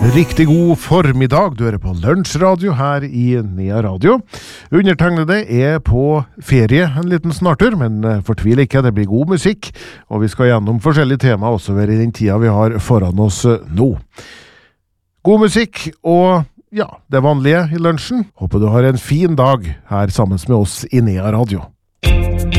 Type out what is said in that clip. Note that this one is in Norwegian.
Riktig god formiddag, du hører på Lunsjradio her i Nea Radio. Undertegnede på ferie en liten snartur, men fortvil ikke, det blir god musikk, og vi skal gjennom forskjellige tema også ved den tida vi har foran oss nå. God musikk og ja, det vanlige i lunsjen. Håper du har en fin dag her sammen med oss i Nea Radio.